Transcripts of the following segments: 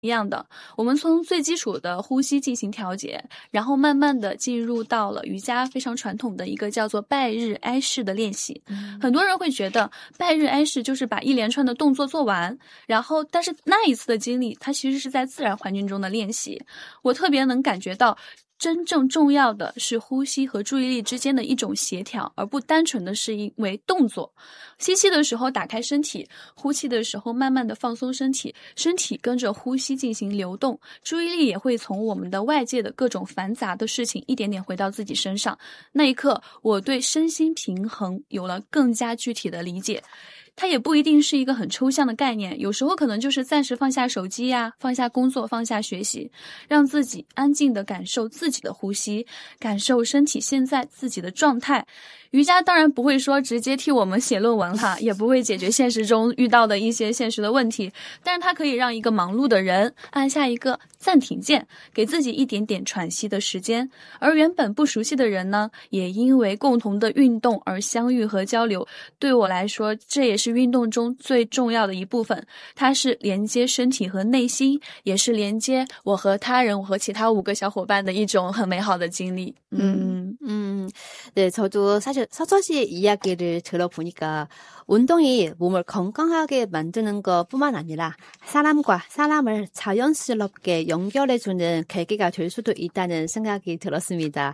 一样的，我们从最基础的呼吸进行调节，然后慢慢的进入到了瑜伽非常传统的一个叫做拜日哀式的练习。很多人会觉得拜日哀式就是把一连串的动作做完，然后但是那一次的经历它其实是在自然环境中的练习。我特别能感觉到真正重要的是呼吸和注意力之间的一种协调，而不单纯的是因为动作。吸气的时候打开身体，呼气的时候慢慢的放松身体，身体跟着呼吸进行流动，注意力也会从我们的外界的各种繁杂的事情一点点回到自己身上。那一刻，我对身心平衡有了更加具体的理解。它也不一定是一个很抽象的概念，有时候可能就是暂时放下手机呀，放下工作，放下学习，让自己安静地感受自己的呼吸，感受身体现在自己的状态。瑜伽当然不会说直接替我们写论文哈，也不会解决现实中遇到的一些现实的问题，但是它可以让一个忙碌的人按下一个暂停键，给自己一点点喘息的时间。而原本不熟悉的人呢，也因为共同的运动而相遇和交流。对我来说，这也是运动中最重要的一部分，它是连接身体和内心，也是连接我和他人，我和其他5个小伙伴的一种很美好的经历。 네, 저도 사실 서서 씨 이야기를 들어보니까 운동이 몸을 건강하게 만드는 것뿐만 아니라 사람과 사람을 자연스럽게 연결해주는 계기가 될 수도 있다는 생각이 들었습니다.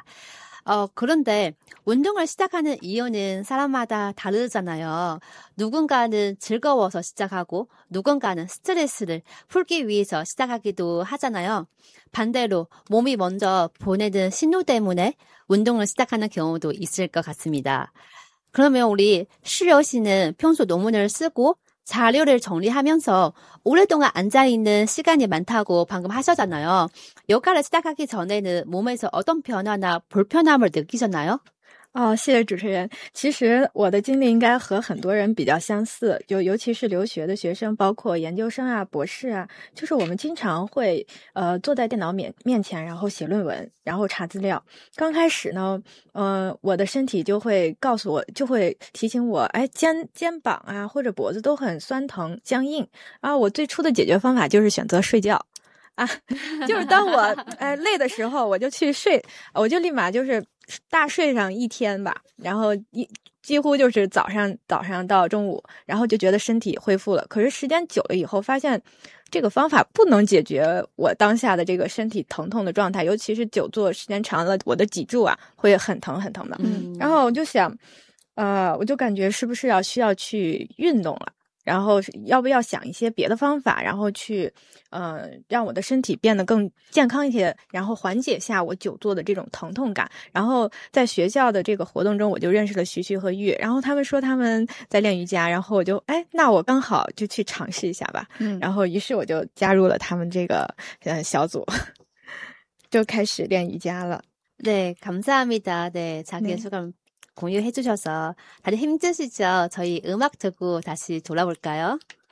그런데 운동을 시작하는 이유는 사람마다 다르잖아요. 누군가는 즐거워서 시작하고 누군가는 스트레스를 풀기 위해서 시작하기도 하잖아요. 반대로 몸이 먼저 보내는 신호 때문에 운동을 시작하는 경우도 있을 것 같습니다. 그러면 우리 시려 씨는 평소 논문을 쓰고 자료를 정리하면서 오랫동안 앉아있는 시간이 많다고 방금 하셨잖아요. 요가를 시작하기 전에는 몸에서 어떤 변화나 불편함을 느끼셨나요? 谢谢主持人。其实我的经历应该和很多人比较相似，就尤其是留学的学生，包括研究生啊、博士啊，就是我们经常会坐在电脑面前，然后写论文，然后查资料。刚开始呢，我的身体就会告诉我，就会提醒我，肩膀啊或者脖子都很酸疼、僵硬啊。我最初的解决方法就是选择睡觉。就是当我累的时候，我就去睡，我就立马就是大睡上1天吧，然后几乎就是早上到中午，然后就觉得身体恢复了。可是时间久了以后，发现这个方法不能解决我当下的这个身体疼痛的状态，尤其是久坐时间长了，我的脊柱啊会很疼很疼的。然后我就想，我就感觉是不是需要去运动了。然后要不要想一些别的方法，然后去让我的身体变得更健康一些，然后缓解下我久坐的这种疼痛感。然后在学校的这个活动中，我就认识了徐徐和玉，然后他们说他们在练瑜伽，然后我就那我刚好就去尝试一下吧。然后于是我就加入了他们这个小组，就开始练瑜伽了。 네, 감사합니다. 네, 자기의 소감 공유해 주셔서 다들 힘드시죠? 저희 음악 듣고 다시 돌아볼까요?